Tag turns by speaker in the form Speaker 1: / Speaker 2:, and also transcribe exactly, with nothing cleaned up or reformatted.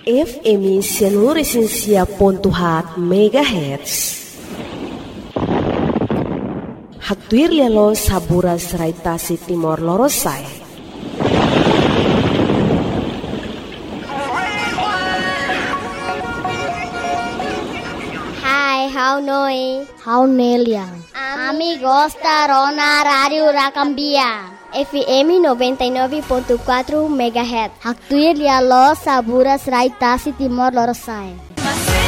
Speaker 1: F M seluruh Sinsia Pontuhat Megahertz. Hatuir lelo sabura seraitasi Timor Lorosai.
Speaker 2: Hai, how noi?
Speaker 3: How neliang?
Speaker 2: Amigos da Rona Radio Racambia. F M noventa e nove ponto quatro megahertz.
Speaker 3: Hatuir lelo sabura seraitasi Timor Lorosai.